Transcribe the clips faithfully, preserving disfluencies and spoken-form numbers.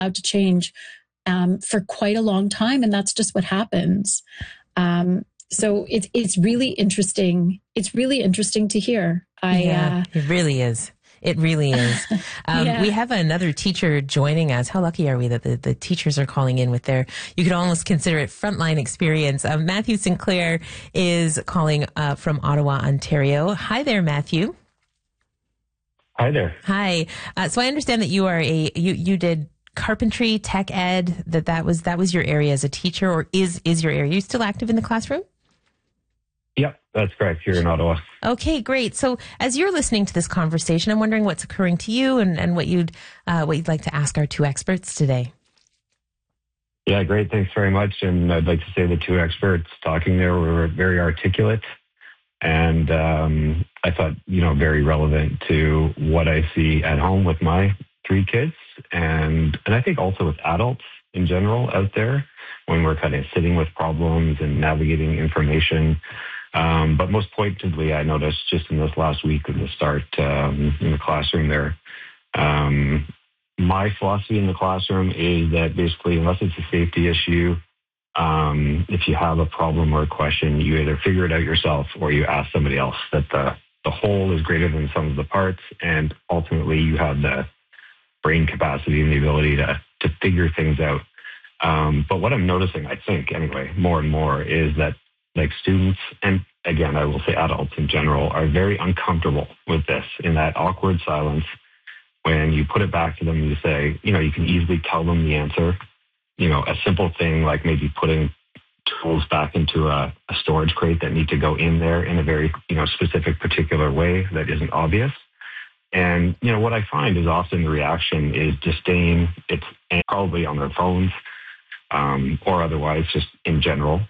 allowed to change um, for quite a long time. And that's just what happens. Um, so it's, it's really interesting. It's really interesting to hear. I, yeah, uh, it really is. It really is. Um, yeah. We have another teacher joining us. How lucky are we that the, the teachers are calling in with their, you could almost consider it frontline experience. Um, Matthew Sinclair is calling uh, from Ottawa, Ontario. Hi there, Matthew. Hi there. Hi. Uh, so I understand that you are a, you, you did carpentry, tech ed, that that was, that was your area as a teacher, or is, is your area. Are you still active in the classroom? Yep, that's correct, here in Ottawa. Okay, great. So as you're listening to this conversation, I'm wondering what's occurring to you and, and what you'd uh, what you'd like to ask our two experts today. Yeah, great. Thanks very much. And I'd like to say the two experts talking there were very articulate and um, I thought, you know, very relevant to what I see at home with my three kids. And, and I think also with adults in general out there when we're kind of sitting with problems and navigating information. Um, but most pointedly, I noticed just in this last week of the start um, in the classroom there, um, my philosophy in the classroom is that basically, unless it's a safety issue, um, if you have a problem or a question, you either figure it out yourself or you ask somebody else. That the, the whole is greater than the sum of the parts, and ultimately you have the brain capacity and the ability to, to figure things out. Um, but what I'm noticing, I think anyway, more and more is that like students, and again, I will say adults in general, are very uncomfortable with this, in that awkward silence. When you put it back to them, you say, you know, you can easily tell them the answer. You know, a simple thing like maybe putting tools back into a, a storage crate that need to go in there in a very, you know, specific, particular way that isn't obvious. And, you know, what I find is often the reaction is disdain. It's probably on their phones um, or otherwise just in general.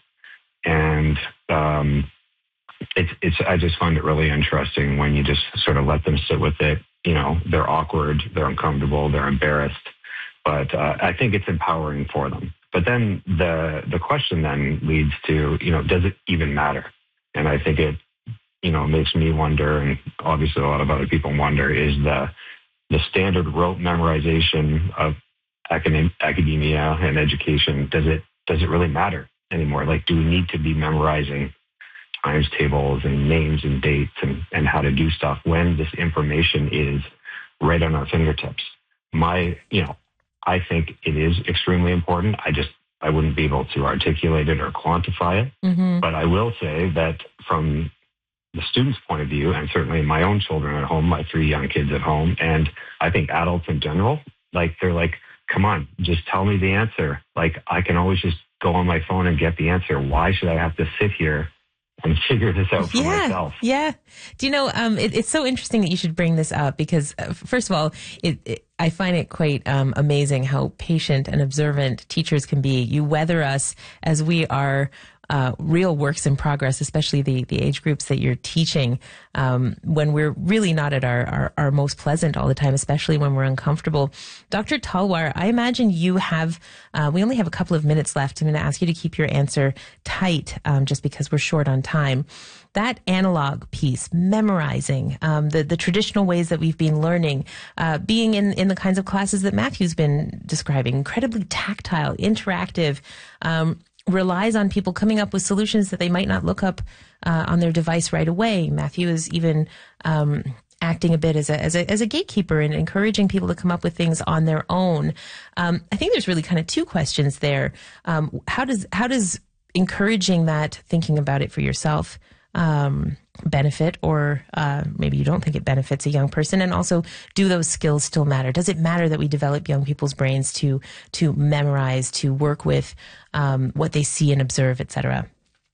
And um, it's, it's, I just find it really interesting when you just sort of let them sit with it. You know, they're awkward, they're uncomfortable, they're embarrassed, but uh, I think it's empowering for them. But then the the question then leads to, you know, does it even matter? And I think it, you know, makes me wonder, and obviously a lot of other people wonder, is the the standard rote memorization of academ- academia and education, does it does it really matter anymore? Like, do we need to be memorizing times tables and names and dates and, and how to do stuff when this information is right on our fingertips? My, you know, I think it is extremely important. I just, I wouldn't be able to articulate it or quantify it. Mm-hmm. But I will say that from the student's point of view, and certainly my own children at home, my three young kids at home, and I think adults in general, like, they're like, come on, just tell me the answer. Like, I can always just go on my phone and get the answer. Why should I have to sit here and figure this out for yeah, myself? Yeah. Do you know, um, it, it's so interesting that you should bring this up because, uh, first of all, it, it, I find it quite um, amazing how patient and observant teachers can be. You weather us as we are uh, real works in progress, especially the, the age groups that you're teaching, um, when we're really not at our, our, our most pleasant all the time, especially when we're uncomfortable. Doctor Talwar, I imagine you have, uh, we only have a couple of minutes left. I'm going to ask you to keep your answer tight, um, just because we're short on time. That analog piece, memorizing, um, the, the traditional ways that we've been learning, uh, being in, in the kinds of classes that Matthew's been describing, incredibly tactile, interactive, um, relies on people coming up with solutions that they might not look up uh, on their device right away. Matthew is even um, acting a bit as a, as a as a gatekeeper and encouraging people to come up with things on their own. Um, I think there's really kind of two questions there. Um, how does how does encouraging that, thinking about it for yourself, um, benefit, or uh, maybe you don't think it benefits a young person? And also, do those skills still matter? Does it matter that we develop young people's brains to to memorize, to work with um, what they see and observe, et cetera?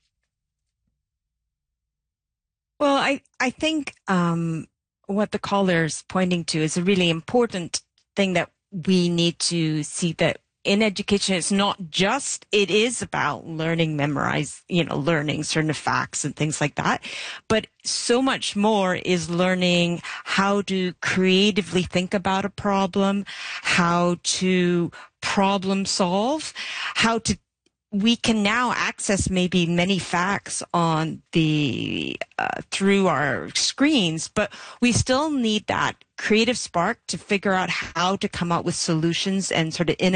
Well, I I think um, what the caller's pointing to is a really important thing that we need to see, that in education, it's not just, it is about learning, memorize, you know, learning certain facts and things like that. But so much more is learning how to creatively think about a problem, how to problem solve, how to we can now access maybe many facts on the uh, through our screens, but we still need that creative spark to figure out how to come up with solutions and sort of innovate